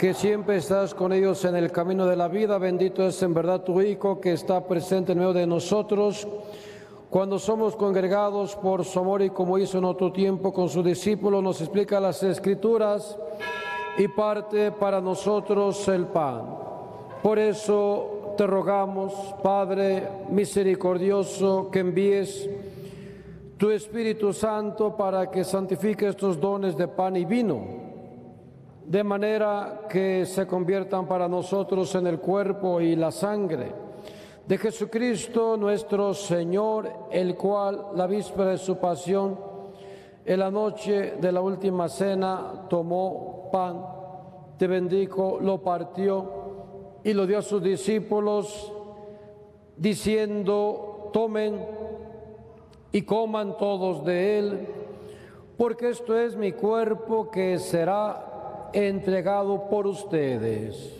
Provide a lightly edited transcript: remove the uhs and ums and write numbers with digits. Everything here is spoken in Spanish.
que siempre estás con ellos en el camino de la vida. Bendito es en verdad tu Hijo, que está presente en medio de nosotros cuando somos congregados por su amor, y como hizo en otro tiempo con sus discípulos, nos explica las Escrituras y parte para nosotros el pan. Por eso te rogamos, Padre misericordioso, que envíes tu Espíritu Santo para que santifique estos dones de pan y vino, de manera que se conviertan para nosotros en el cuerpo y la sangre de Jesucristo nuestro Señor, el cual la víspera de su pasión, en la noche de la última cena, tomó pan, te bendijo, lo partió y lo dio a sus discípulos, diciendo: tomen y coman todos de él, porque esto es mi cuerpo que será entregado por ustedes.